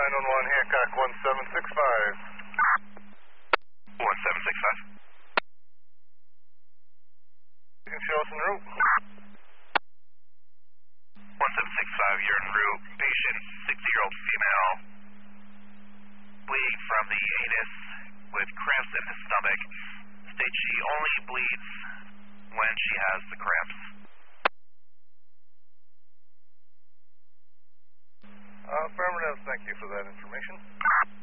911 Hancock 1765. 1765. You can show us en route. 1765, you're en route. Patient, 60-year-old female, bleeding from the anus with cramps in the stomach. States she only bleeds when she has the cramps. Affirmative, thank you for that information.